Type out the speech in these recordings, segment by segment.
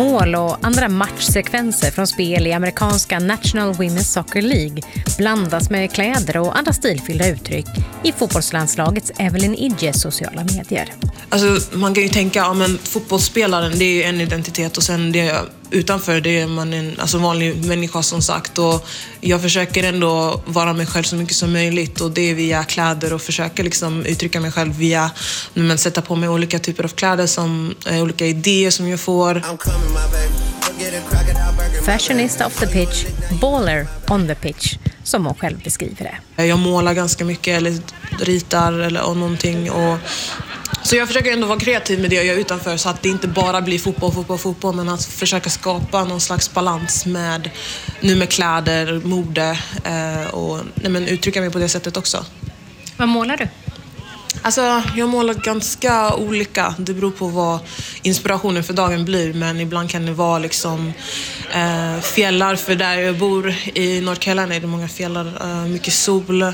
Mål och andra matchsekvenser från spel i amerikanska National Women's Soccer League blandas med kläder och andra stilfyllda uttryck i fotbollslandslagets Evelyn Idjes sociala medier. Alltså, man kan ju tänka, men fotbollsspelaren, det är ju en identitet och sen det utanför det är man en vanlig människa som sagt, och jag försöker ändå vara mig själv så mycket som möjligt, och det är via kläder och försöka liksom uttrycka mig själv via sätta på mig olika typer av kläder som olika idéer som jag får. Fashionista off the pitch, baller on the pitch, som hon själv beskriver det. Jag målar ganska mycket eller ritar eller någonting, och så jag försöker ändå vara kreativ med det jag gör utanför, så att det inte bara blir fotboll, men att försöka skapa någon slags balans med kläder, mode och uttrycka mig på det sättet också. Vad målar du? Alltså, jag målar ganska olika. Det beror på vad inspirationen för dagen blir, men ibland kan det vara liksom fjällar, för där jag bor i North Carolina är det många fjällar, mycket sol,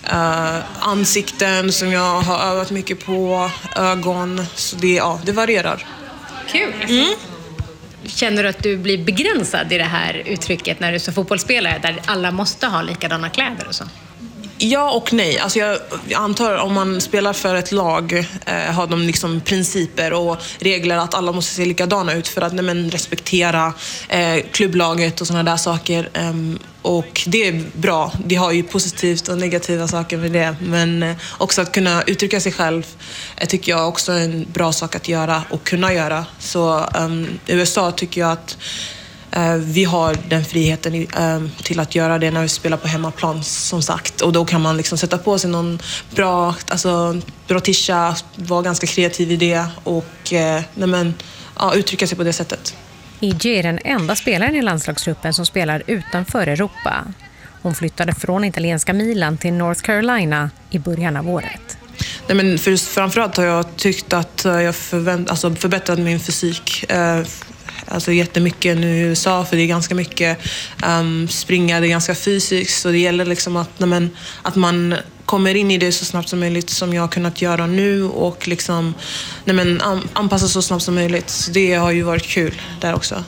ansikten som jag har övat mycket på, ögon, så det varierar. Kul! Känner du att du blir begränsad i det här uttrycket när du är som fotbollsspelare där alla måste ha likadana kläder och så? Ja och nej. Alltså jag antar om man spelar för ett lag har de liksom principer och regler att alla måste se likadana ut för att respektera klubblaget och sådana där saker. Och det är bra. Det har ju positivt och negativa saker med det. Men också att kunna uttrycka sig själv tycker jag också är en bra sak att göra och kunna göra. Så i USA tycker jag att vi har den friheten till att göra det när vi spelar på hemmaplan, som sagt. Och då kan man liksom sätta på sig någon bra t-shirt, vara ganska kreativ i det och uttrycka sig på det sättet. Idje är den enda spelaren i landslagsgruppen som spelar utanför Europa. Hon flyttade från italienska Milan till North Carolina i början av året. Nej, men framförallt har jag tyckt att jag förbättrat min fysik. Alltså jättemycket nu i USA, för det är ganska mycket springa, det är ganska fysiskt, så det gäller liksom att man kommer in i det så snabbt som möjligt, som jag har kunnat göra nu, och liksom anpassa så snabbt som möjligt. Så det har ju varit kul där också.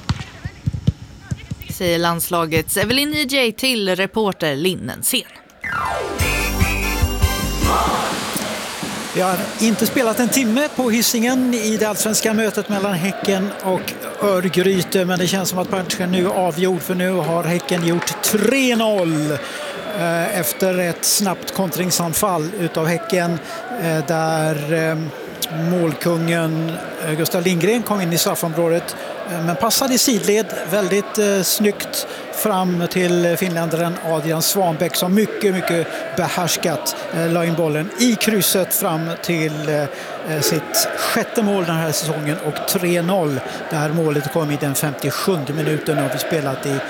Säger landslagets Evelyn Idje till reporter Linnensen. Vi har inte spelat en timme på Hisingen i det allsvenska mötet mellan Häcken och Örgryte, men det känns som att matchen nu är avgjord, för nu har Häcken gjort 3-0 efter ett snabbt kontringsanfall utav Häcken där målkungen Gustav Lindgren kom in i straffområdet men passade i sidled väldigt snyggt fram till finländaren Adrian Svanbäck som mycket behärskat la in bollen i krysset fram till sitt sjätte mål den här säsongen, och 3-0. Det här målet kom i den 57:e minuten och vi spelat i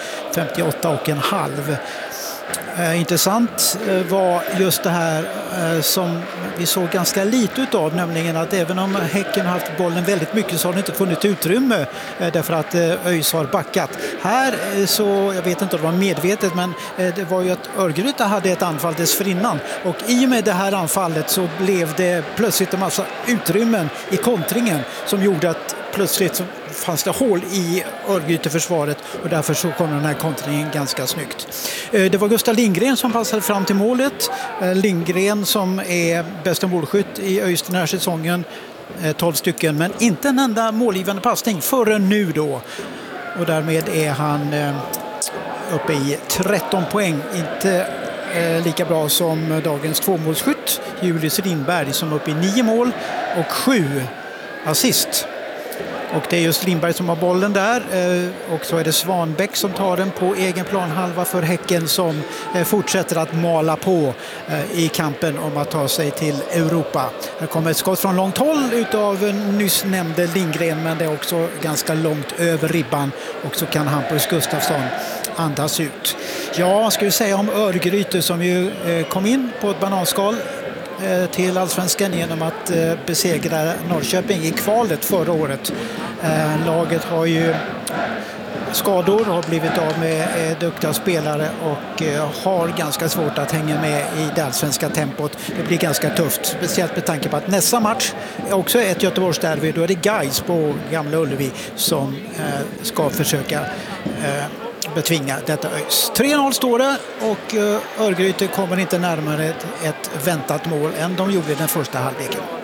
58,5. Intressant var just det här som vi såg ganska lite utav, nämligen att även om Häcken har haft bollen väldigt mycket så har det inte funnits utrymme därför att ÖIS har backat. Här så, jag vet inte om det var medvetet, men det var ju att Örgryte hade ett anfall dessförinnan, och i och med det här anfallet så blev det plötsligt en massa utrymmen i kontringen som gjorde att plötsligt så fanns det hål i Örgryte-försvaret, och därför så kom den här kontringen ganska snyggt. Det var Gustav Lindgren som passade fram till målet. Lindgren som är bästa målskytt i ÖIS den här säsongen, 12 stycken, men inte en enda målgivande passning förrän nu då. Och därmed är han uppe i 13 poäng, inte lika bra som dagens tvåmålsskytt Julius Lindberg som är uppe i 9 mål och 7 assist. Och det är just Lindberg som har bollen där, och så är det Svanbäck som tar den på egen planhalva för Häcken som fortsätter att mala på i kampen om att ta sig till Europa. Här kommer ett skott från långt håll utav nyss nämnde Lindgren, men det är också ganska långt över ribban, och så kan Hampus Gustafsson andas ut. Ja, ska vi säga om Örgryte som ju kom in på ett bananskal till allsvenskan genom att besegra Norrköping i kvalet förra året. Laget har ju skador, har blivit av med duktiga spelare och har ganska svårt att hänga med i det allsvenska tempot. Det blir ganska tufft, speciellt med tanke på att nästa match är också ett Göteborgsderby. Då är det Gais på Gamla Ullevi som ska försöka betvinga detta ÖIS. 3-0 står det och Örgryte kommer inte närmare ett väntat mål än de gjorde i den första halvleken.